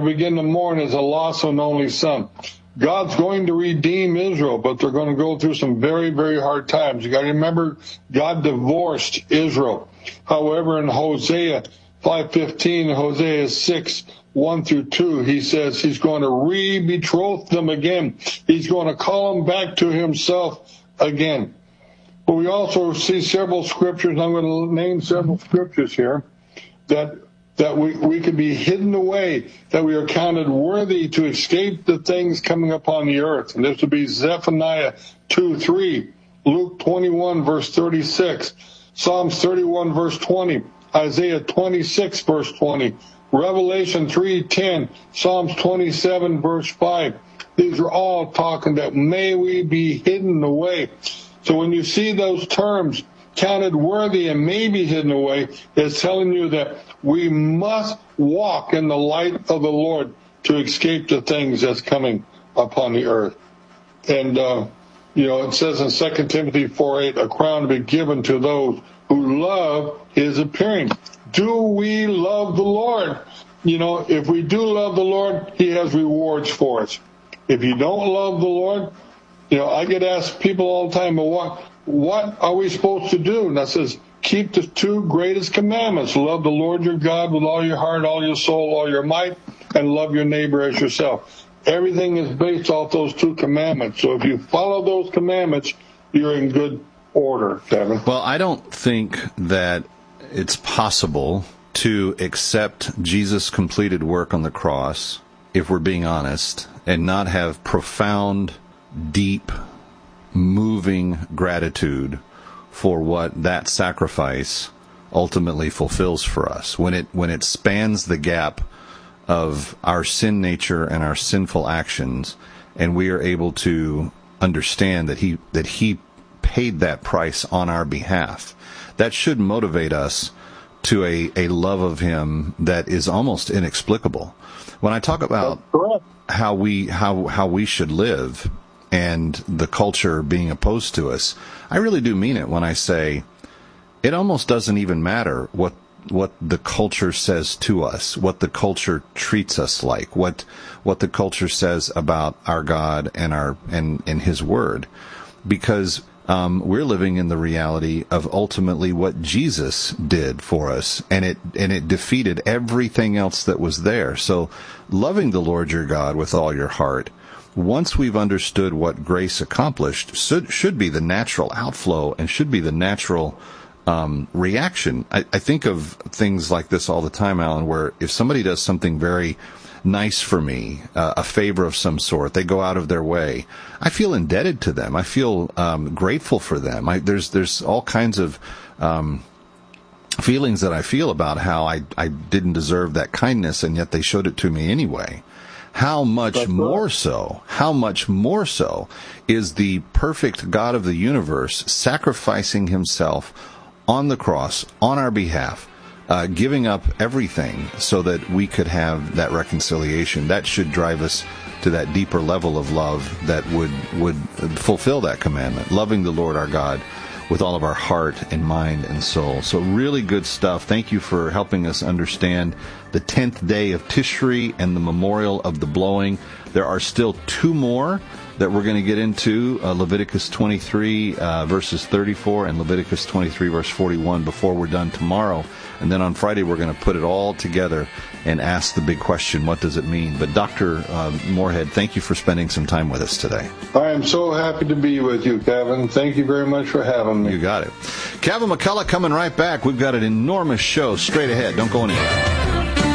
begin to mourn as a loss of an only son. God's going to redeem Israel, but they're going to go through some very, very hard times. You got to remember, God divorced Israel. However, in Hosea 5:15, Hosea 6:1-2, he says he's going to re-betroth them again. He's going to call them back to himself again. But we also see several scriptures, I'm going to name several scriptures here, that we could be hidden away, that we are counted worthy to escape the things coming upon the earth. And this would be Zephaniah 2:3, Luke 21, verse 36, Psalms 31, verse 20, Isaiah 26, verse 20, Revelation 3:10, Psalms 27, verse 5. These are all talking that may we be hidden away. So when you see those terms, counted worthy and may be hidden away, it's telling you that we must walk in the light of the Lord to escape the things that's coming upon the earth. And, it says in 2 Timothy 4:8, a crown to be given to those who love his appearing. Do we love the Lord? If we do love the Lord, he has rewards for us. If you don't love the Lord, I get asked people all the time, well, what are we supposed to do? And I says, keep the two greatest commandments. Love the Lord your God with all your heart, all your soul, all your might, and love your neighbor as yourself. Everything is based off those two commandments. So if you follow those commandments, you're in good order, Kevin. Well, I don't think that it's possible to accept Jesus' completed work on the cross, if we're being honest, and not have profound, deep, moving gratitude for what that sacrifice ultimately fulfills for us. When it spans the gap of our sin nature and our sinful actions, and we are able to understand that he paid that price on our behalf, that should motivate us to a love of him that is almost inexplicable. When I talk about how we should live and the culture being opposed to us, I really do mean it when I say it almost doesn't even matter what the culture says to us, what the culture treats us like, what the culture says about our God and his word, because we're living in the reality of ultimately what Jesus did for us, and it defeated everything else that was there. So loving the Lord your God with all your heart, once we've understood what grace accomplished, should be the natural outflow and should be the natural reaction. I think of things like this all the time, Alan, where if somebody does something very nice for me, a favor of some sort, they go out of their way, I feel indebted to them. I feel grateful for them. There's all kinds of feelings that I feel about how I didn't deserve that kindness, and yet they showed it to me anyway. How much more so is the perfect God of the universe sacrificing himself on the cross on our behalf, giving up everything so that we could have that reconciliation. That should drive us to that deeper level of love that would fulfill that commandment, loving the Lord our God with all of our heart and mind and soul. So really good stuff. Thank you for helping us understand the 10th day of Tishri and the memorial of the blowing. There are still two more that we're going to get into, Leviticus 23 verses 34 and Leviticus 23 verse 41 before we're done tomorrow. And then on Friday we're going to put it all together and ask the big question, what does it mean? But Dr. Moorhead, thank you for spending some time with us today. I am so happy to be with you, Kevin. Thank you very much for having me. You got it. Kevin McCullough coming right back. We've got an enormous show straight ahead. Don't go anywhere.